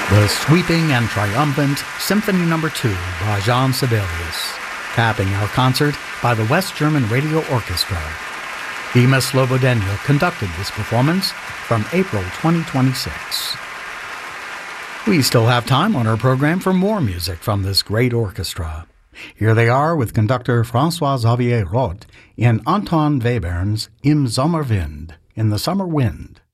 The sweeping and triumphant Symphony No. 2 by Jean Sibelius, capping our concert by the West German Radio Orchestra. Dima Slobodeno conducted this performance from April 2026. We still have time on our program for more music from this great orchestra. Here they are with conductor François-Xavier Roth in Anton Webern's Im Sommerwind, in the Summer Wind.